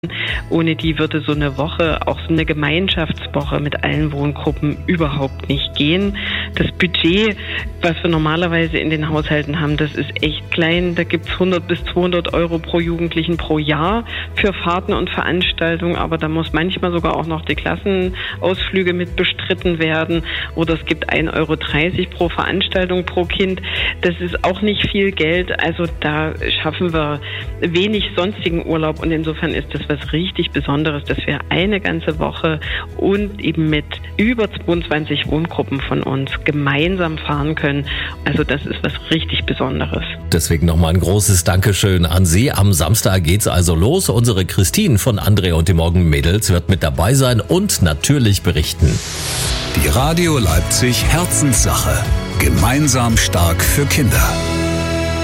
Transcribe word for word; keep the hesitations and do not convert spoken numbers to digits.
Ohne die würde so eine Woche, auch so eine Gemeinschaftswoche mit allen Wohngruppen überhaupt nicht gehen. Das Budget, was wir normalerweise in den Haushalten haben, das ist echt klein. Da gibt es hundert bis zweihundert Euro pro Jugendlichen pro Jahr für Fahrten und Veranstaltungen. Aber da muss manchmal sogar auch noch die Klassenausflüge mit bestritten werden. Oder es gibt ein Euro dreißig pro Veranstaltung pro Kind. Das ist auch nicht viel Geld. Also da schaffen wir wenig sonstigen Urlaub. Und insofern ist das was richtig Besonderes, dass wir eine ganze Woche und eben mit über zweiundzwanzig Wohngruppen von uns gemeinsam fahren können. Also das ist was richtig Besonderes. Deswegen nochmal ein großes Dankeschön an Sie. Am Samstag geht's also los. Unsere Christine von Andrea und die Morgenmädels wird mit dabei sein und natürlich berichten. Die Radio Leipzig Herzenssache. Gemeinsam stark für Kinder.